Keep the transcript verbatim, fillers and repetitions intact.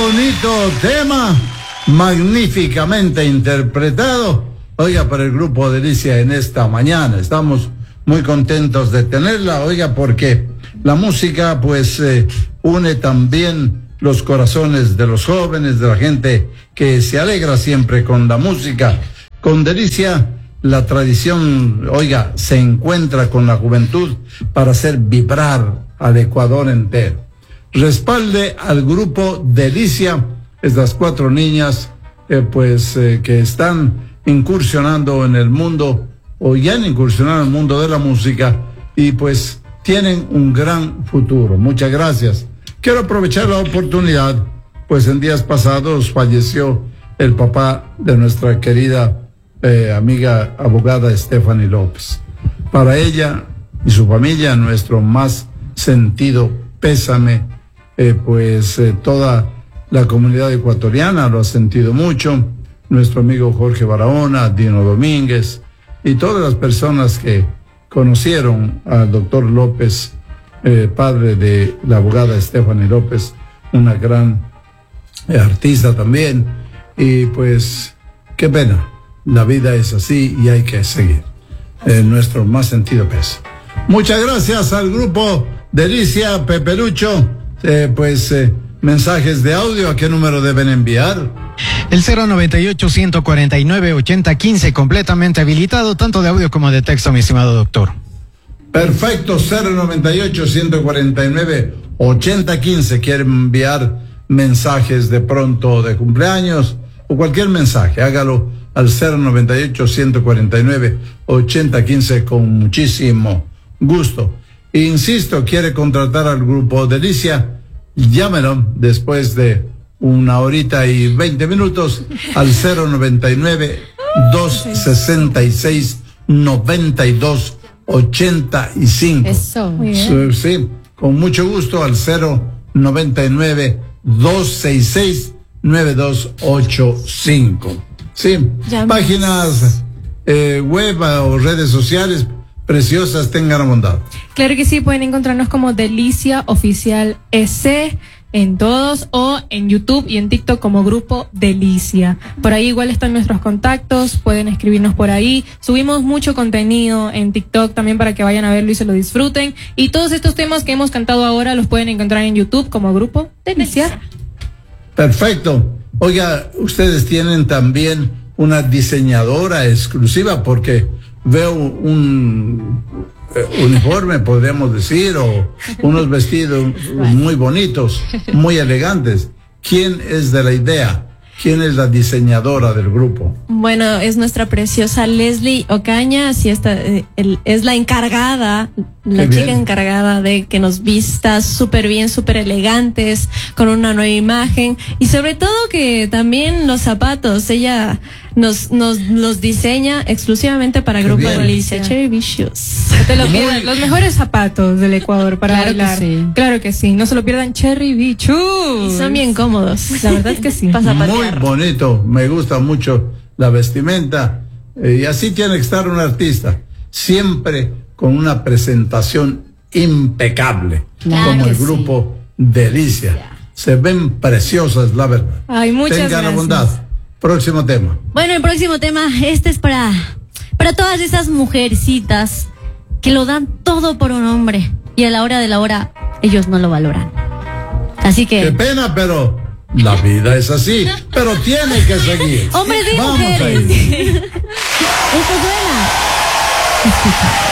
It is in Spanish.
bonito tema, magníficamente interpretado, oiga, por el grupo Delicia en esta mañana. Estamos muy contentos de tenerla, oiga, porque la música pues eh, une también los corazones de los jóvenes, de la gente que se alegra siempre con la música. Con Delicia, la tradición, oiga, se encuentra con la juventud para hacer vibrar al Ecuador entero. Respalde al grupo Delicia, estas cuatro niñas, eh, pues, eh, que están incursionando en el mundo, o ya han incursionado en el mundo de la música, y pues tienen un gran futuro. Muchas gracias. Quiero aprovechar la oportunidad, pues en días pasados falleció el papá de nuestra querida eh, amiga abogada Stephanie López. Para ella y su familia, nuestro más sentido pésame, eh, pues eh, toda la comunidad ecuatoriana lo ha sentido mucho, nuestro amigo Jorge Barahona, Dino Domínguez y todas las personas que conocieron al doctor López, eh, padre de la abogada Stephanie López, una gran eh, artista también, y pues qué pena, la vida es así y hay que seguir. Eh, nuestro más sentido peso. Muchas gracias al grupo Delicia. Pepelucho, eh, pues eh, mensajes de audio, ¿a qué número deben enviar? El cero noventa y ocho, ciento cuarenta y nueve, ochenta quince, completamente habilitado, tanto de audio como de texto, mi estimado doctor. Perfecto, cero noventa y ocho, ciento cuarenta y nueve, ochenta quince. ¿Quieren enviar mensajes de pronto de cumpleaños o cualquier mensaje? Hágalo al cero noventa y ocho, ciento cuarenta y nueve, ochenta quince con muchísimo gusto. Insisto, quiere contratar al grupo Delicia, llámelo después de una horita y veinte minutos al cero noventa y nueve, doscientos sesenta y seis, noventa y dos, ochenta y cinco. Eso, muy bien. Sí, sí, con mucho gusto al cero noventa y nueve, doscientos sesenta y seis, noventa y dos ochenta y cinco. Sí, ya páginas eh, web o redes sociales preciosas, tengan la bondad. Claro que sí, pueden encontrarnos como Delicia Oficial E C en todos, o en YouTube y en TikTok como Grupo Delicia. Por ahí igual están nuestros contactos, pueden escribirnos por ahí. Subimos mucho contenido en TikTok también para que vayan a verlo y se lo disfruten. Y todos estos temas que hemos cantado ahora los pueden encontrar en YouTube como Grupo Delicia. Perfecto. Oiga, ustedes tienen también una diseñadora exclusiva, porque veo un eh, uniforme, podríamos decir, o unos vestidos muy bonitos, muy elegantes. ¿Quién es de la idea? ¿Quién es la diseñadora del grupo? Bueno, es nuestra preciosa Leslie Ocaña, así está, eh, el, es la encargada, la Qué chica bien. encargada de que nos vistas súper bien, súper elegantes, con una nueva imagen, y sobre todo que también los zapatos, ella nos nos los diseña exclusivamente para Qué Grupo bien. Delicia, Cherry Vicious. No te lo pierdan, los mejores zapatos del Ecuador para Claro que bailar. sí. Claro que sí, no se lo pierdan, Cherry Bichus. Y son bien cómodos, la verdad es que sí. Para Muy zapatear. bonito, me gusta mucho la vestimenta, eh, y así tiene que estar un artista, siempre con una presentación impecable, Claro como que el sí. grupo Delicia. Se ven preciosas, la verdad. Ay, muchas Tengan la gracias. bondad. Próximo tema. Bueno, el próximo tema, este es para, para todas esas mujercitas que lo dan todo por un hombre y a la hora de la hora ellos no lo valoran. Así Qué que, pena, pero la vida es así, pero tiene que seguir. hombres y Vamos mujeres, ahí. esto suena. Escucha.